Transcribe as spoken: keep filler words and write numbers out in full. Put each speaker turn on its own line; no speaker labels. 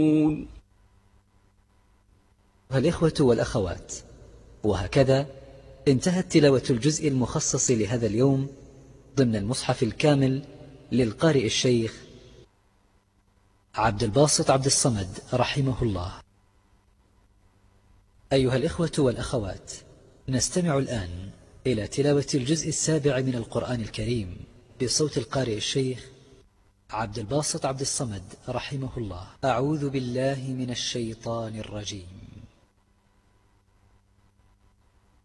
أيها الإخوة والأخوات، وهكذا انتهت تلاوة الجزء المخصص لهذا اليوم ضمن المصحف الكامل للقارئ الشيخ عبد الباسط عبد الصمد رحمه الله. أيها الإخوة والأخوات، نستمع الآن إلى تلاوة الجزء السابع من القرآن الكريم بصوت القارئ الشيخ عبد الباسط عبد الصمد رحمه الله. أعوذ بالله من الشيطان الرجيم.